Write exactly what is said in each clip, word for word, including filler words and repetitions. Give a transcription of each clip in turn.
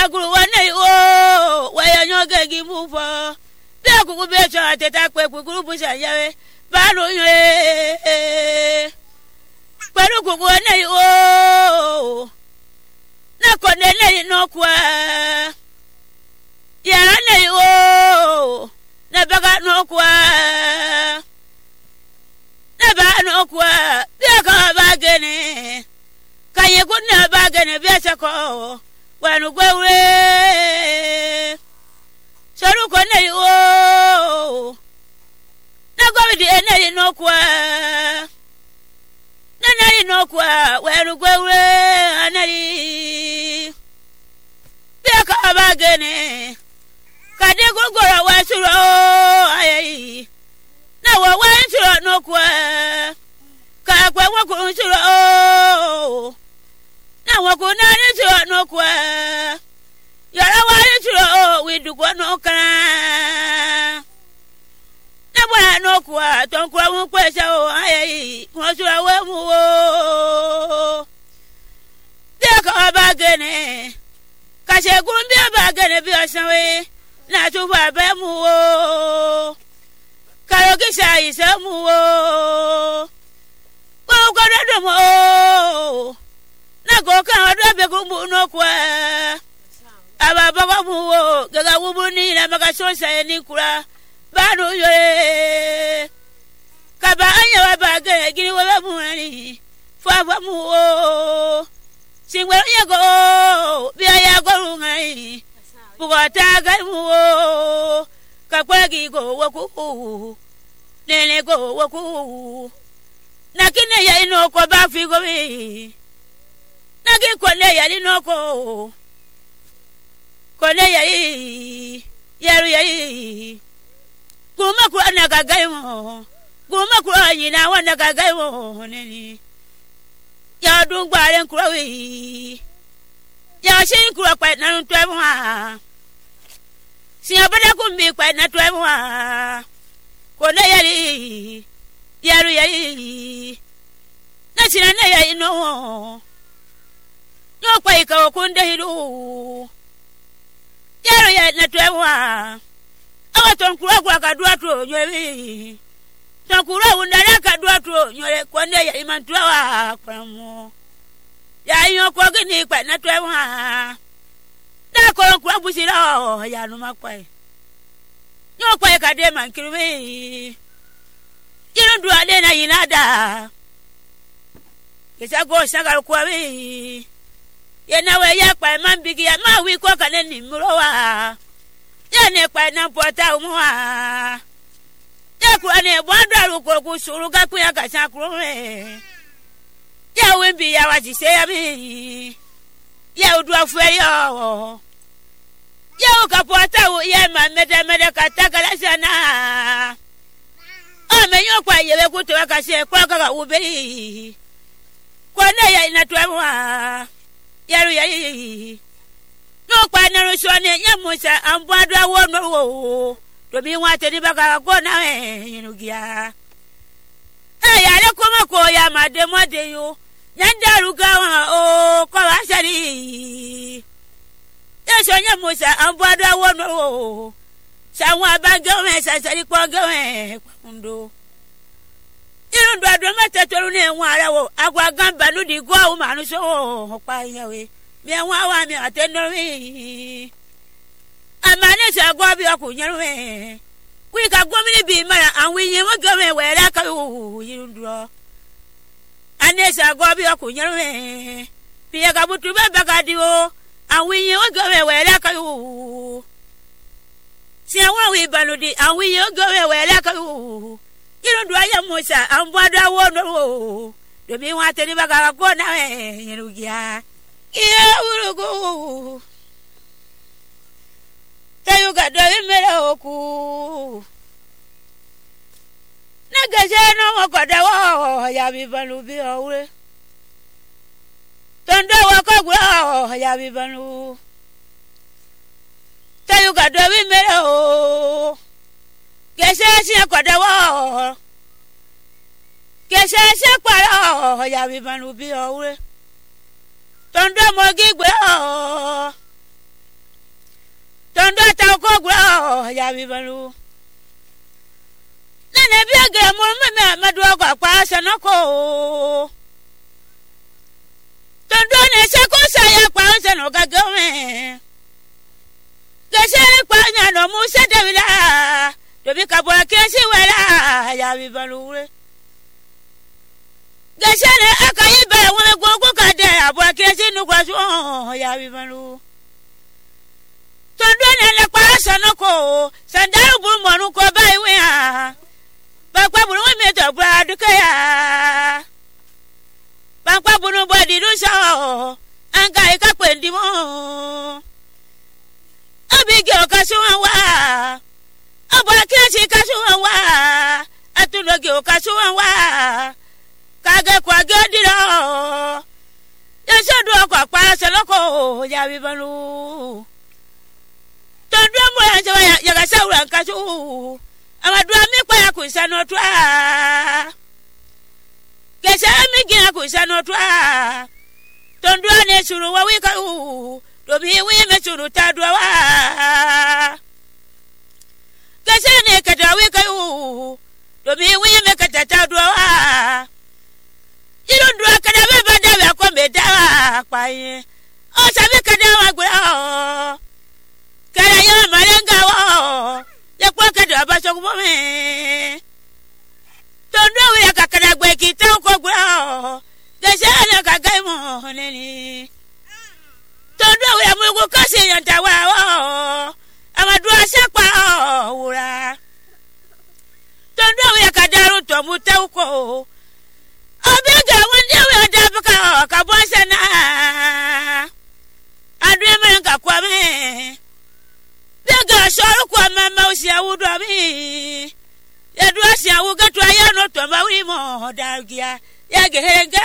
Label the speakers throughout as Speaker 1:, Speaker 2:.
Speaker 1: guru wane o waya nyoge gi mufo be kuku be cho ateta pe kuku busha yawe balo ye pẹ̀lú kuku wane o na kone ne no kwa ya ne o na baga no kwa na ba no kwa be ka ba gene kaye kunna ba gene be chako wanu gwewe soru kone o na gobidi ene no kwa na na no kwa wanu gwewe anari be ka ba gene kade gogora wasuro ayi na wa wansuro no kwa ka kwa wako nsuro na wako na nsuro no kwa yara wa nsuro we du kwa no kana na bwa no kwa ton kwa mu kwesa o ayi mo suro we mu o de ka ba gene ka se gumbi ba gene bi osanwe na tu ba be mu o karo ki sai se mu o ko ko do mo na go kan odo be ko mu no kwa aba ba ko mu o gaga wu bu ni na maka so sai ni kura ba no yo ka ba anya wa ba ge gini wa ba mu ni fa ba mu o singwe ya go bi ya go ngai bugata ga mu o ka kwa gi go wa ku nene go wa ku na kine ya ino ko ba fi go bi na ki ko le ya ino ko ko le ya yi ya ru ya yi kuma ku ana ga ga mo kuma ku ayi na wa na ga ga mo neni ya dun gba re ku wi ya shin ku pa na twa mo ha si abada ku mi pa na twa mo ha ko le ya ri yaru yayi na china na yayi no no kwa ika okunde hiru yaru ya na twewa awa tonkura kwa kadua to nyewi tonkura undala kadua to nyole kwande yayi mantwa kwa mo yayi okwa gini kwa na twewa na ko kwa busira ya no makwai no kwa ka de man kirwe yinu du ade na yinada kesa go sagal kwa wi ye na we ya pa man bigi ya ma wi ko kan ni mro wa ye ne pa na pota mu wa ye ku ane bo daru ko ku suru ga ku ya ka sa ku re ya we bi ya wa ji se ya mi ya odu afu e yo ya o ka pota wo ye ma mede mede ka ta kala sana o me yo kwa yewe ku to ka se kwa ka wo be kwa na ya ina to wa yaru ya yi no kwa na ro so ne nya musa ambo ado awo no wo to bi wa te ni ba ka ko na e yinu gia e ya le ko ma ko ya ma de mo de yo nya daru ga wa o ko wa sari ya so nya musa ambo ado awo no wo sanwa bango me sasari kwa gawe ndo iru ndo ado mata toru ne nwa ara wo agwa gamba nu di go o manu so pa yawe mi nwa wa mi atendo mi amane sa go bi okunyeru me wi ka gomini bi mara anwi yin mo gawe we ra ka o iru ndo ane sa go bi okunyeru me bi ka butu be baga di o anwi yin mo gawe we ra ka o si awon wi balodi awon yo gowe we la ka u iru do aya musa ambo ado awo no do mi wa te ni baga ko na e yiru gia ye urugu tayu ga do mere oku na gaje no mo ko da wo ya bi balu bi owe tondo wa ko gwa ya bi balu tayu ga do bi mere o gese si ko da wo gese se paro ya bi balu bi owe tondo mo gigbe o ya bibalu nene biage mo me madwa kwa kwa sanoko tondo ne seko saya kwa sano gagome gesere kwa nyano musa devila dobi kabwa kesi wala ya bibalu gesere akayiba wona gogo kade abwa kesi nugwa so ya bibalu tondo ne le kwa sanoko sandaru bu monu ko baiwe ha bakwa bunu me to brad kaya bakwa bunu body do so anga e ka pendi mo abige o ka so wa abwa kesi ka so wa atuloge o ka so wa kage kwa godiro yeso do kwa pa sanoko ya bibalu tondo mo ya ya ga sawra ka so amadua mi kwa ya kuisano twa kesha mi gina kuisano twa tondua ne suru wa wika u dobi wi me suru tadwa wa kesha ne kada wika u dobi wi me kada tadwa wa irundua kada be bada be ko me da pa yin o sabi kada wa gbe o kada yo malenga wa ya kwa kada abaso ko me tondo we akakada gbe ki tan ko gbe o gese na kaga mo neni tondo we amu ko kasi yan tawa o amadu asepa o wura tondo we akadaru to mu te ko obega wonde we adabaka ka bo sana adu e men ka kwa me daga shoro kwa mama usi awudo mi ya do asi awuga to aya no to ma wi mo dagia ya gehenga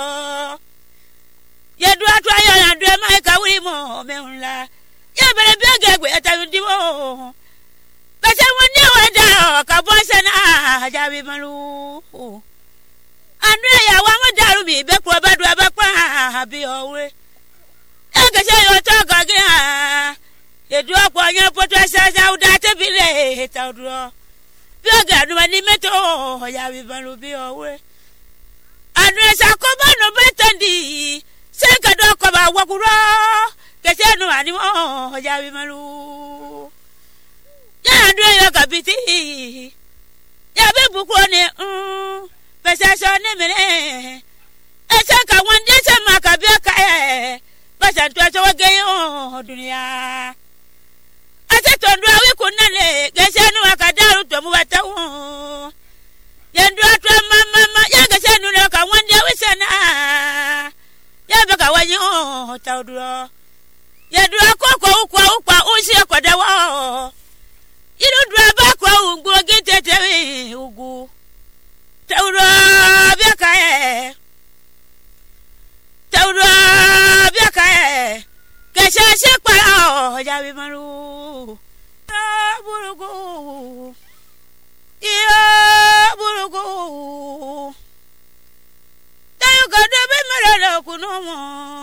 Speaker 1: ya do to aya na do ma ka wi mo me unla ya bere bege gwe ata ndi mo bese woni wada ka bo sana ja bi malu anu ya wa mo daru mi be ko ba do ba pa bi owe ya ge se yo to ga ge edu akwa nya poto sasa udate bile tawdo bioga no mani meto ya bibalu bi owe anu esa ko ba no betandi se ka do ko ba wakuro kese no ani mo ya bibalu ya adu yo kabiti ya be buko ne mm pesa so ne mere esa ka wonde se makabia ka e pesa to so wage yo dunia ate tondo awe kunale gesenu akadaru to mubatawu yendu atwa mama ya gesenu ne ka wande wisana ya beka wanyi o tawduro yendu akoko ukwa ukwa usi akodawo iru dura bakwa ungu gitete ugu tawduro beka e tawduro beka e kesha shekwa o jabi maru burugu ya burugu tayo gado be maralo kunomo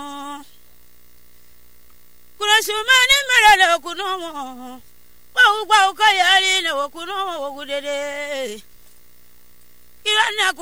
Speaker 1: kurasumane maralo kunomo wa ugwa ukayali na kunomo wogudede irana